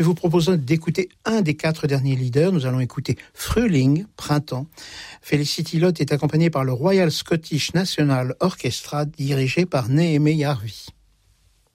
Je vous propose d'écouter un des 4 derniers leaders. Nous allons écouter Frühling, Printemps. Felicity Lott est accompagnée par le Royal Scottish National Orchestra dirigé par Néhémie Jarvi.